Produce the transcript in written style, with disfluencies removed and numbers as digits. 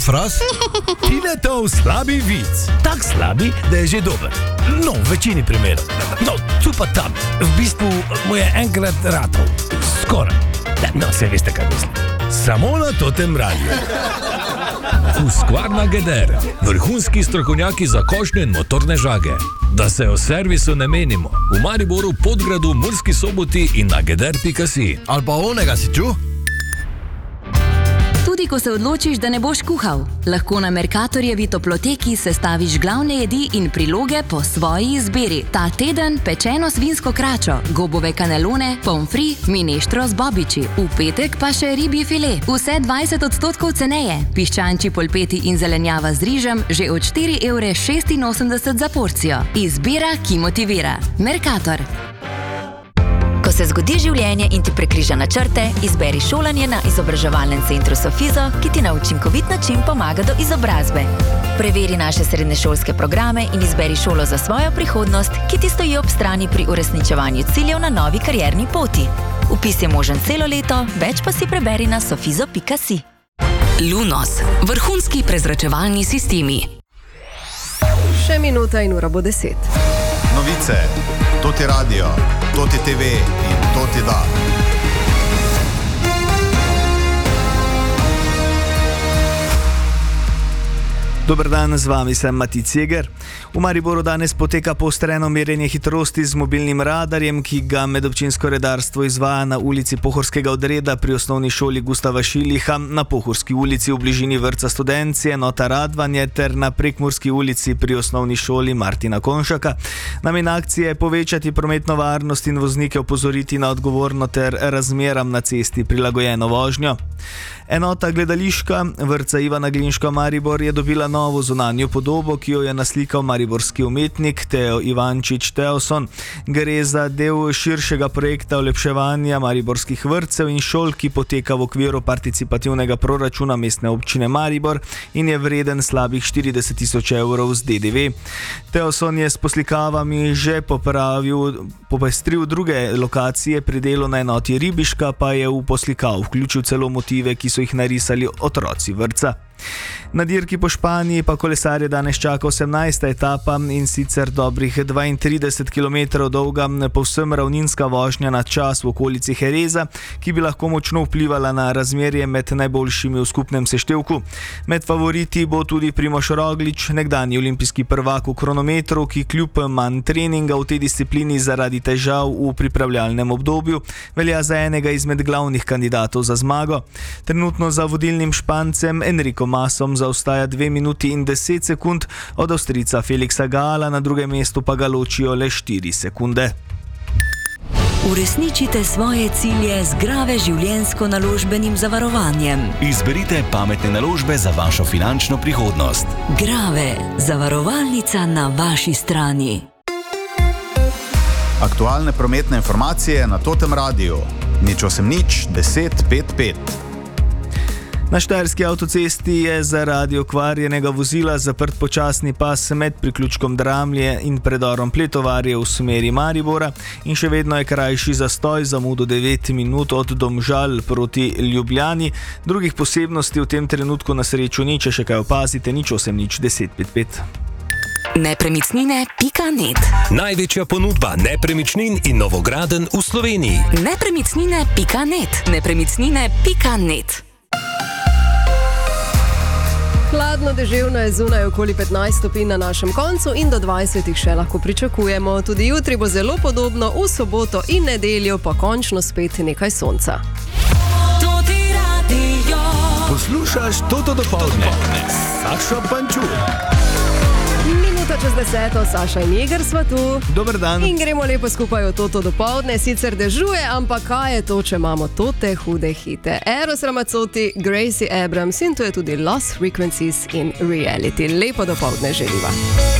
fras? Tiletov slabi vic. Tak slabi, da je že dober. No, v večini primerov. No, tu pa tam. V bistvu mu je enkrat ratov. Skoraj. No, se veste, kaj mislim. Samo na Totem Radiu. Husqvarna Geder. Vrhunski strokovnjaki za košnje in motorne žage. Da se o servisu ne menimo. V Mariboru, Podgradu, Murski Soboti in na geder.si. Ali pa onega si čuv? Tudi ko se odločiš, da ne boš kuhal, lahko na Mercatorjevi toploteki sestaviš glavne jedi in priloge po svoji izbiri. Ta teden pečeno svinsko kračo, gobove kanelone, pomfri, mineštro z bobiči. V petek pa še ribji file. Vse 20% ceneje. Piščančji polpeti in zelenjava z rižem že od 4,86 € za porcijo. Izbira, ki motivira. Mercator. Ko se zgodi življenje in ti prekriža načrte, izberi šolanje na izobraževalnem centru Sofizo, ki ti na učinkovit način pomaga do izobrazbe. Preveri naše srednješolske programe in izberi šolo za svojo prihodnost, ki ti stoji ob strani pri uresničevanju ciljev na novi karierni poti. Vpis je možen celo leto, več pa si preberi na sofizo.si. Lunos. Vrhunski prezračevalni sistemi. Še minuta in ura bo 10. Novice, to ti radio, to ti TV in to ti da. Dober dan, z vami sem Mati Ceger. V Mariboru danes poteka poostreno merjenje hitrosti z mobilnim radarjem, ki ga medobčinsko redarstvo izvaja na ulici Pohorskega odreda pri osnovni šoli Gustava Šiljiha, na Pohorski ulici v bližini vrtca Studencije, enota Radvanje ter na Prekmurski ulici pri osnovni šoli Martina Konšaka. Namen akcije je povečati prometno varnost in voznike opozoriti na odgovorno ter razmeram na cesti prilagojeno vožnjo. Enota gledališka vrtca Ivana Glinška Maribor je dobila novo zunanjo podobo, ki jo je naslikal mariborski umetnik Teo Ivančič Teoson. Gre za del širšega projekta olepševanja mariborskih vrtcev in šol, ki poteka v okviru participativnega proračuna mestne občine Maribor in je vreden slabih 40 000 evrov z DDV. Teoson je s poslikavami že popestril druge lokacije, pri delu na enoti Ribiška pa je v poslikav vključil celo motive, ki so jih narisali otroci vrtca. Na dirki po Španiji pa kolesarje danes čaka 18. etapa in sicer dobrih 32 km dolga povsem ravninska vožnja na čas v okolici Jereza, ki bi lahko močno vplivala na razmerje med najboljšimi v skupnem seštevku. Med favoriti bo tudi Primož Roglič, nekdanji olimpijski prvak v kronometru, ki kljub manj treninga v tej disciplini zaradi težav v pripravljalnem obdobju velja za enega izmed glavnih kandidatov za zmago. Trenutno za vodilnim Špancem Enrico Masom zaostaja 2 minuti in 10 sekund, od Avstrijca Felixa Gala, na drugem mestu pa ga ločijo le 4 sekunde. Uresničite svoje cilje z Grave življenjsko naložbenim zavarovanjem. Izberite pametne naložbe za vašo finančno prihodnost. Grave, zavarovalnica na vaši strani. Aktualne prometne informacije na Totem Radiu. 080 10 55. Na Štajerski avtocesti je zaradi okvarjenega vozila zaprt počasni pas med priključkom Dramlje in predorom Pletovarje v smeri Maribora in še vedno je krajši zastoj, zamudo 9 minut od Domžal proti Ljubljani. Drugih posebnosti v tem trenutku na srečo ni, če še kaj opazite, 080 10 55. Nepremičnine.net. Največja ponudba nepremičnin in novogradenj v Sloveniji. Nepremičnine.net. Nepremičnine.net. Hladno deževno je zunaj, okoli 15 stopinj na našem koncu in do 20 še lahko pričakujemo. Tudi jutri bo zelo podobno, v soboto in nedeljo pa končno spet nekaj sonca. Poslušaš Toto dopoldne. Saša Pančur. Minuta čez 10, Saša in Jeger sva tu. Dober dan. In gremo lepo skupaj v Toto dopoldne. Sicer dežuje, ampak kaj je to, če imamo tote hude hite? Eros Ramazzotti, Gracie Abrams in to je tudi Lost Frequencies in Reality. Lepo dopoldne želiva.